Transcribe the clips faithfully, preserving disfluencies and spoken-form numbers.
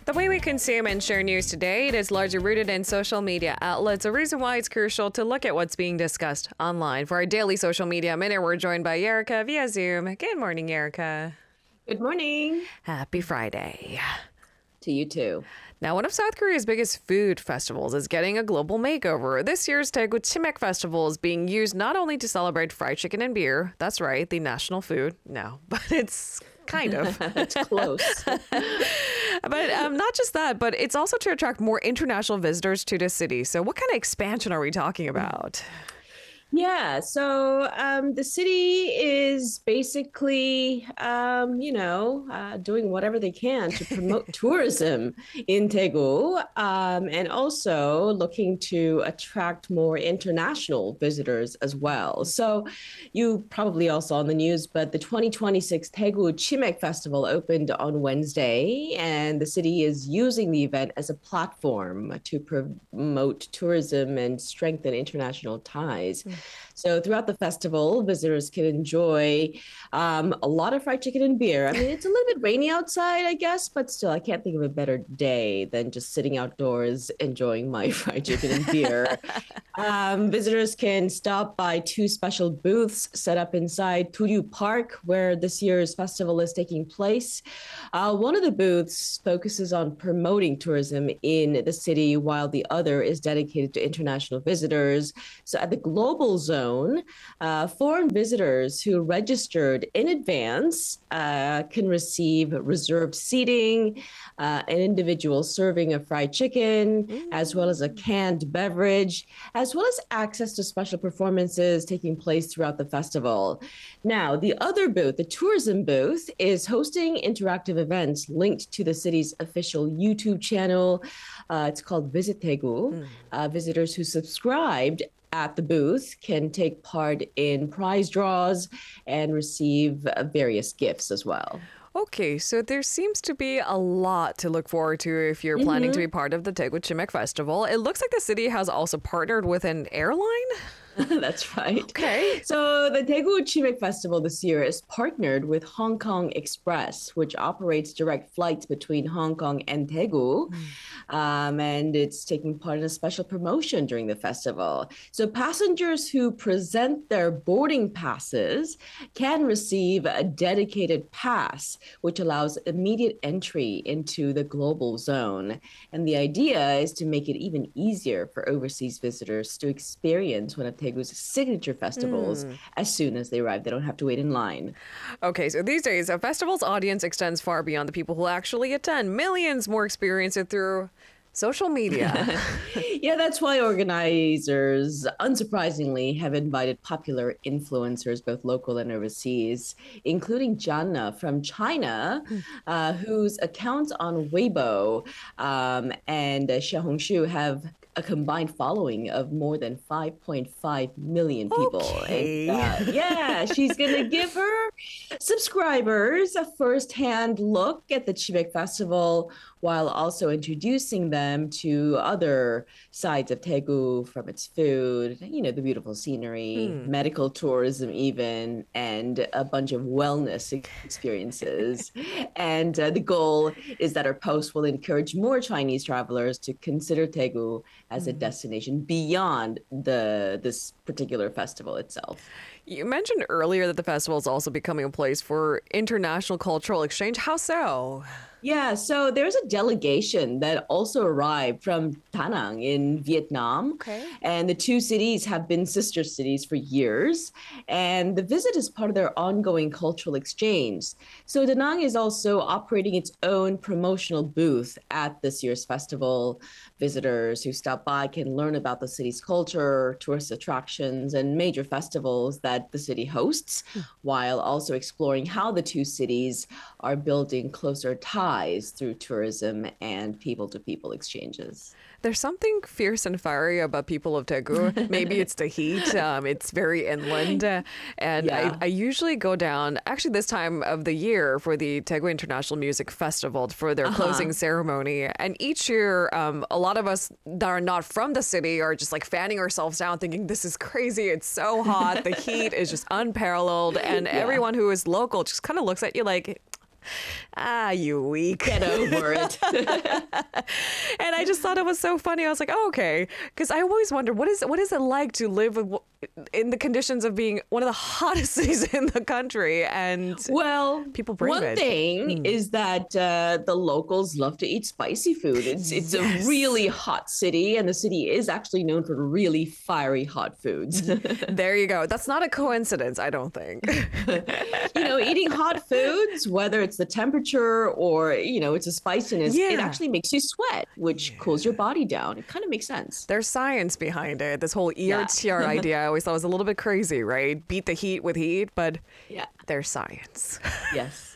The way we consume and share news today, it is largely rooted in social media outlets, a reason why it's crucial to look at what's being discussed online. For our daily social media minute, we're joined by Erica via Zoom. Good morning, Erica. Good morning. Happy Friday. To you too. Now, one of South Korea's biggest food festivals is getting a global makeover. This year's Daegu Chimek Festival is being used not only to celebrate fried chicken and beer, that's right, the national food, no, but it's kind of. It's close. But um, not just that, but it's also to attract more international visitors to the city. So what kind of expansion are we talking about? Yeah, so um, the city is basically, um, you know, uh, doing whatever they can to promote tourism in Daegu, um, and also looking to attract more international visitors as well. So you probably all saw in the news, but the twenty twenty-six Daegu Chimek Festival opened on Wednesday, and the city is using the event as a platform to promote tourism and strengthen international ties. Mm. So throughout the festival, visitors can enjoy um, a lot of fried chicken and beer. I mean, it's a little bit rainy outside, I guess, but still, I can't think of a better day than just sitting outdoors enjoying my fried chicken and beer. um, visitors can stop by two special booths set up inside Turyu Park, where this year's festival is taking place. Uh, one of the booths focuses on promoting tourism in the city, while the other is dedicated to international visitors. So at the global zone, Uh, foreign visitors who registered in advance uh, can receive reserved seating, uh, an individual serving of fried chicken, mm. as well as a canned beverage, as well as access to special performances taking place throughout the festival. Now, the other booth, the tourism booth, is hosting interactive events linked to the city's official YouTube channel. Uh, it's called Visit Daegu. Mm. Uh, visitors who subscribed at the booth can take part in prize draws and receive various gifts as well. Okay, so there seems to be a lot to look forward to if you're mm-hmm. planning to be part of the Daegu Chimek Festival. It looks like the city has also partnered with an airline. That's right. Okay. So the Daegu Chimek Festival this year is partnered with Hong Kong Express, which operates direct flights between Hong Kong and Daegu. Mm. Um, and it's taking part in a special promotion during the festival. So passengers who present their boarding passes can receive a dedicated pass, which allows immediate entry into the global zone. And the idea is to make it even easier for overseas visitors to experience one of Daegu's signature festivals mm. as soon as they arrive. They don't have to wait in line. Okay, so these days, a festival's audience extends far beyond the people who actually attend. Millions more experience it through social media. Yeah, that's why organizers, unsurprisingly, have invited popular influencers, both local and overseas, including Janna from China, uh, whose accounts on Weibo um, and uh, Xiaohongshu have a combined following of more than five point five million people. Okay. And, uh, yeah, she's going to give her subscribers a first-hand look at the Chimek Festival while also introducing them to other sides of Daegu, from its food, you know, the beautiful scenery, hmm. medical tourism even, and a bunch of wellness experiences. And uh, the goal is that her post will encourage more Chinese travelers to consider Daegu as a destination beyond the this particular festival itself. You mentioned earlier that the festival is also becoming a place for international cultural exchange. How so? Yeah, so there's a delegation that also arrived from Da Nang in Vietnam. Okay. And the two cities have been sister cities for years. And the visit is part of their ongoing cultural exchange. So Da Nang is also operating its own promotional booth at this year's festival. Visitors who stop by can learn about the city's culture, tourist attractions, and major festivals that the city hosts, while also exploring how the two cities are building closer ties through tourism and people-to-people exchanges. There's something fierce and fiery about people of Daegu. Maybe it's the heat. Um, it's very inland. Uh, and yeah. I, I usually go down, actually this time of the year, for the Daegu International Music Festival for their uh-huh. closing ceremony. And each year, um, a lot of us that are not from the city are just like fanning ourselves down thinking, this is crazy. It's so hot. The heat is just unparalleled. And yeah. everyone who is local just kind of looks at you like, Ah, you weak. Get over it. And I just thought it was so funny. I was like, oh, okay. Because I always wonder, what is what is it like to live with, in the conditions of being one of the hottest cities in the country? And well, people brave one it. thing mm. is that uh, the locals love to eat spicy food. It's it's yes. a really hot city, and the city is actually known for really fiery hot foods. There you go. That's not a coincidence, I don't think. You know, eating hot foods, whether it's the temperature or, you know, it's a spiciness, yeah. it actually makes you sweat, which yeah. cools your body down. It kind of makes sense. There's science behind it. This whole E R T R yeah. idea I always thought was a little bit crazy, right? Beat the heat with heat, but yeah. there's science. Yes.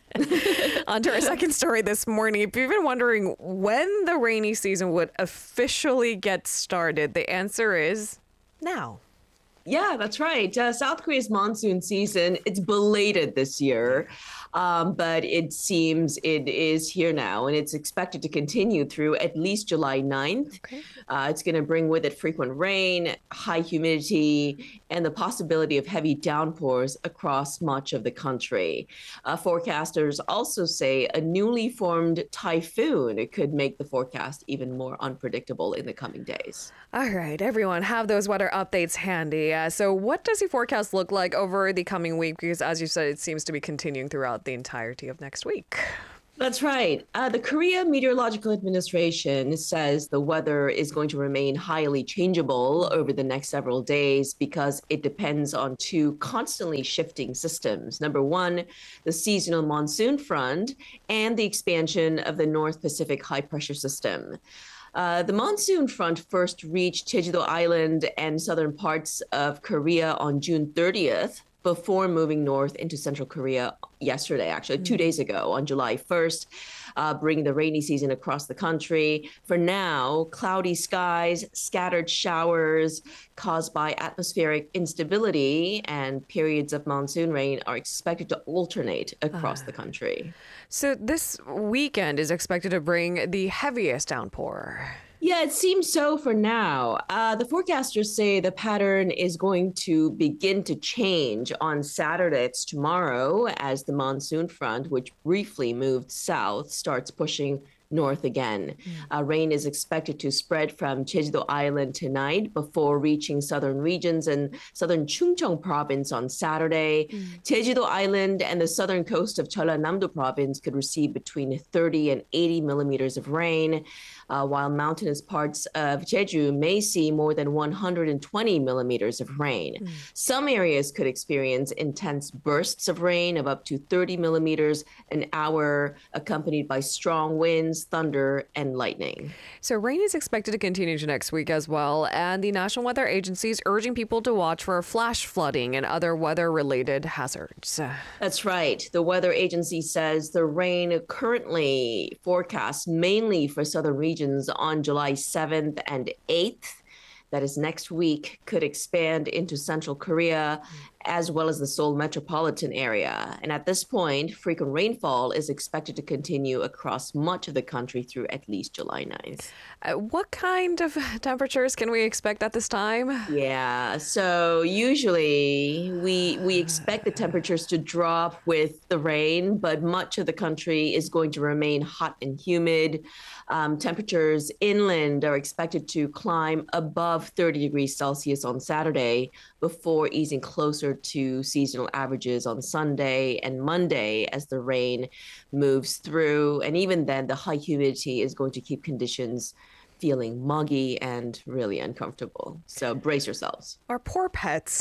On to our second story this morning. If you've been wondering when the rainy season would officially get started, the answer is now. Yeah, that's right. Uh, South Korea's monsoon season, it's belated this year, um, but it seems it is here now, and it's expected to continue through at least July ninth. Okay. Uh, it's going to bring with it frequent rain, high humidity, and the possibility of heavy downpours across much of the country. Uh, forecasters also say a newly formed typhoon could make the forecast even more unpredictable in the coming days. All right, everyone, have those weather updates handy. Uh, so what does the forecast look like over the coming week? Because as you said, it seems to be continuing throughout the entirety of next week. That's right. Uh, the Korea Meteorological Administration says the weather is going to remain highly changeable over the next several days because it depends on two constantly shifting systems. Number one, the seasonal monsoon front and the expansion of the North Pacific high pressure system. Uh, the monsoon front first reached Jeju-do Island and southern parts of Korea on June thirtieth before moving north into central Korea yesterday, actually, mm. two days ago on July first, uh, bringing the rainy season across the country. For now, cloudy skies, scattered showers caused by atmospheric instability and periods of monsoon rain are expected to alternate across uh. the country. So this weekend is expected to bring the heaviest downpour. Yeah, it seems so for now. Uh, the forecasters say the pattern is going to begin to change on Saturday. It's tomorrow as the monsoon front, which briefly moved south, starts pushing north again. Mm. Uh, rain is expected to spread from Jeju-do Island tonight before reaching southern regions and southern Chungcheong province on Saturday. Mm. Jeju-do Island and the southern coast of Jeollanam-do province could receive between thirty and eighty millimeters of rain, uh, while mountainous parts of Jeju may see more than one hundred twenty millimeters of rain. Mm. Some areas could experience intense bursts of rain of up to thirty millimeters an hour, accompanied by strong winds, thunder, and lightning. So rain is expected to continue to next week as well, and the National Weather Agency is urging people to watch for flash flooding and other weather-related hazards. That's right. The weather agency says the rain currently forecast mainly for southern regions on July seventh and eighth. That is next week, could expand into central Korea as well as the Seoul metropolitan area. And at this point, frequent rainfall is expected to continue across much of the country through at least July ninth. Uh, what kind of temperatures can we expect at this time? Yeah, so usually we we expect the temperatures to drop with the rain, but much of the country is going to remain hot and humid. Um, temperatures inland are expected to climb above thirty degrees Celsius on Saturday before easing closer to seasonal averages on Sunday and Monday as the rain moves through. And even then, the high humidity is going to keep conditions feeling muggy and really uncomfortable. So brace yourselves. Our poor pets.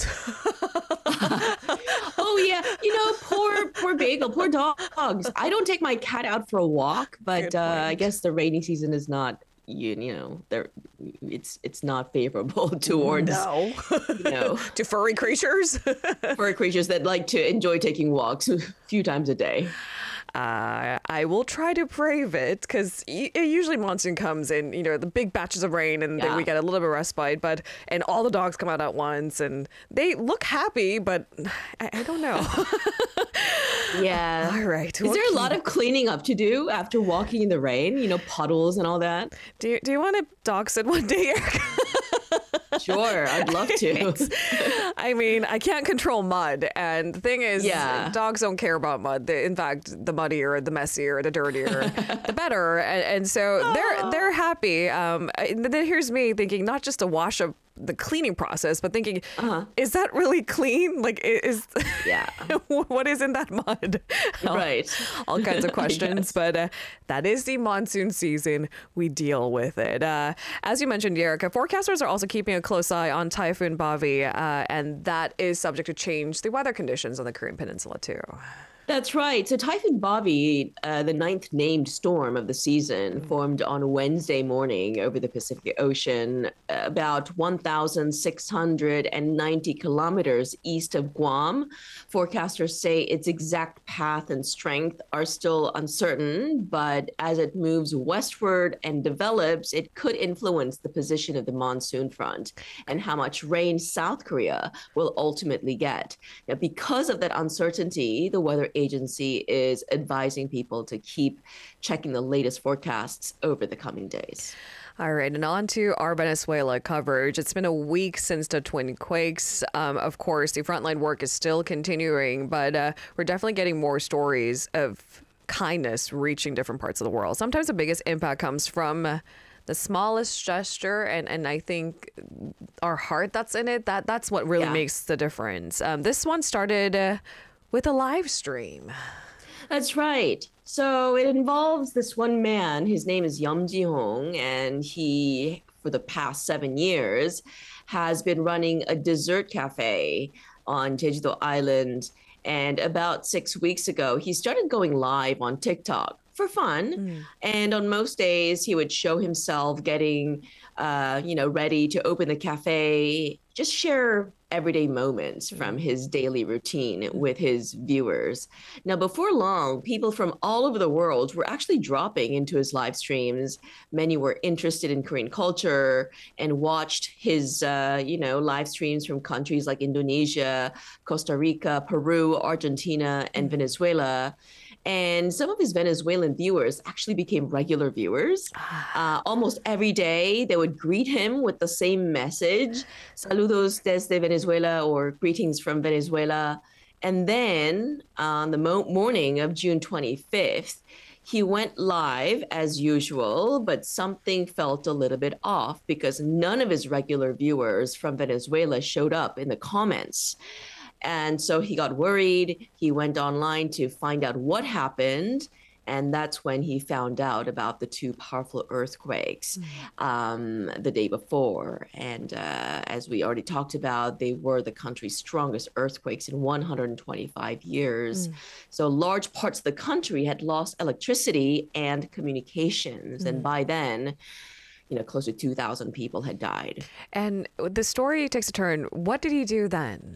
Oh, yeah. You know, poor, poor Bagel, poor dogs. I don't take my cat out for a walk, but uh, I guess the rainy season is not, you, you know, there. It's it's not favorable towards, no. you know, to furry creatures. Furry creatures that like to enjoy taking walks a few times a day. Uh, I will try to brave it because usually monsoon comes in, you know, the big batches of rain and yeah. then we get a little bit of respite, but and all the dogs come out at once and they look happy, but I, I don't know. Yeah. All right. Is there a lot of cleaning up to do after walking in the rain? You know, puddles and all that? Do you, do you want to dog sit one day, Erica? Sure, I'd love to. I mean, I can't control mud. And the thing is, Yeah. dogs don't care about mud. They, in fact, the muddier, the messier, the dirtier, the better. And, and so they're they're happy. Um, and then here's me thinking, not just to wash up the cleaning process, but thinking, Uh-huh. is that really clean? Like, i- is Yeah. what is in that mud? Right. All kinds of questions, Yes. but uh, that is the monsoon season. We deal with it. Uh, as you mentioned, Erica, forecasters are also keeping a close eye on Typhoon Bobby, uh, and that is subject to change the weather conditions on the Korean Peninsula too. That's right. So Typhoon Bobby, uh, the ninth named storm of the season, formed on Wednesday morning over the Pacific Ocean, uh, about one thousand six hundred ninety kilometers east of Guam. Forecasters say its exact path and strength are still uncertain, but as it moves westward and develops, it could influence the position of the monsoon front and how much rain South Korea will ultimately get. Now, because of that uncertainty, the weather agency is advising people to keep checking the latest forecasts over the coming days. All right, and on to our Venezuela coverage. It's been a week since the twin quakes. Um, of course, the frontline work is still continuing, but uh, we're definitely getting more stories of kindness reaching different parts of the world. Sometimes the biggest impact comes from uh, the smallest gesture, and, and I think our heart that's in it, that that's what really Yeah. makes the difference. Um, this one started uh, with a live stream. That's right. So it involves this one man. His name is Yum Ji-hong, and he, for the past seven years, has been running a dessert cafe on Jeju-do Island. And about six weeks ago, he started going live on TikTok for fun. Mm. And on most days, he would show himself getting, uh, you know, ready to open the cafe, just share everyday moments from his daily routine with his viewers. Now, before long, people from all over the world were actually dropping into his live streams. Many were interested in Korean culture and watched his, uh, you know, live streams from countries like Indonesia, Costa Rica, Peru, Argentina, and Venezuela. And some of his Venezuelan viewers actually became regular viewers. Uh, almost every day, they would greet him with the same message, "Saludos desde Venezuela," or "Greetings from Venezuela." And then on the mo- morning of June twenty-fifth, he went live as usual, but something felt a little bit off because none of his regular viewers from Venezuela showed up in the comments. And so he got worried. He went online to find out what happened. And that's when he found out about the two powerful earthquakes um, the day before. And uh, as we already talked about, they were the country's strongest earthquakes in one hundred twenty-five years. Mm. So large parts of the country had lost electricity and communications. Mm. And by then, you know, close to two thousand people had died. And the story takes a turn. What did he do then?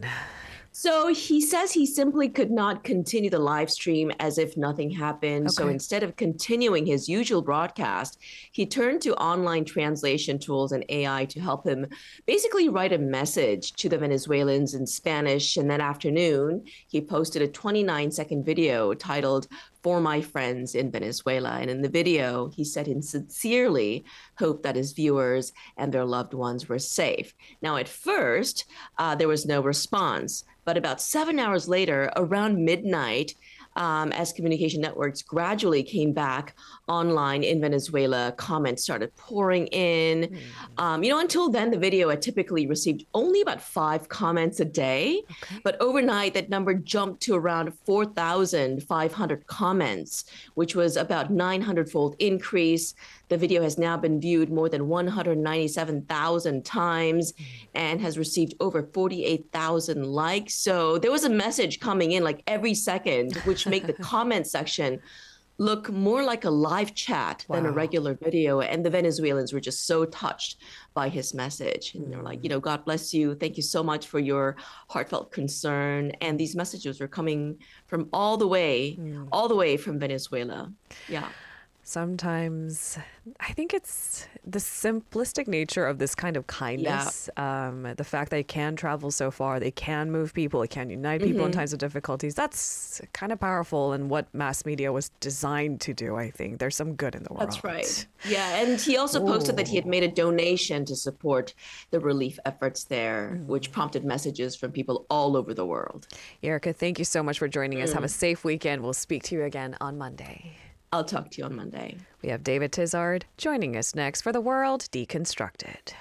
So he says he simply could not continue the live stream as if nothing happened. So Okay. instead of continuing his usual broadcast, he turned to online translation tools and A I to help him basically write a message to the Venezuelans in Spanish. And that afternoon, he posted a twenty-nine second video titled "For My Friends in Venezuela." And in the video, he said he sincerely hoped that his viewers and their loved ones were safe. Now, at first, uh, there was no response. But about seven hours later, around midnight, um, as communication networks gradually came back online in Venezuela, comments started pouring in. Mm. Um, you know, until then, the video had typically received only about five comments a day. Okay. But overnight, that number jumped to around four thousand five hundred comments, which was about nine hundred fold increase. The video has now been viewed more than one hundred ninety-seven thousand times and has received over forty-eight thousand likes. So there was a message coming in like every second, which made the comment section look more like a live chat than a Wow. regular video. And the Venezuelans were just so touched by his message. And they're like, you know, God bless you. Thank you so much for your heartfelt concern. And these messages were coming from all the way, Mm. all the way from Venezuela. Yeah. Sometimes I think it's the simplistic nature of this kind of kindness. Yeah. Um, the fact they can travel so far, they can move people, they can unite people mm-hmm. in times of difficulties. That's kind of powerful and what mass media was designed to do, I think. There's some good in the world. That's right. Yeah, and he also Ooh. posted that he had made a donation to support the relief efforts there, mm. which prompted messages from people all over the world. Erica, thank you so much for joining mm. us. Have a safe weekend. We'll speak to you again on Monday. I'll talk to you on Monday. We have David Tizard joining us next for The World Deconstructed.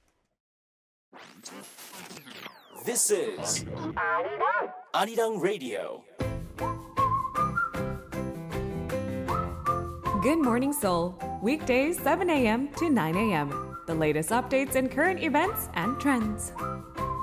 This is Arirang Radio. Good Morning Seoul, weekdays seven a.m. to nine a.m. The latest updates and current events and trends.